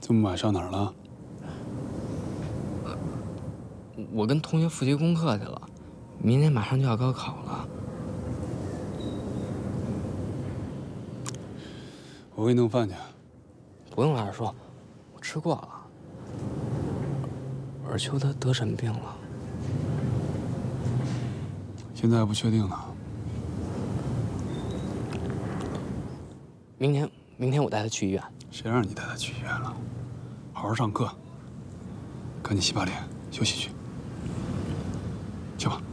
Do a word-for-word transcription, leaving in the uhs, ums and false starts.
这么晚上哪儿了？ 我跟同学复习功课去了，明天马上就要高考了。 我给你弄饭去。 不用二叔，我吃过了。尔秋他得什么病了？ 现在还不确定呢。 明天，明天我带他去医院。 谁让你带他去医院了？好好上课，赶紧洗把脸休息去。去吧。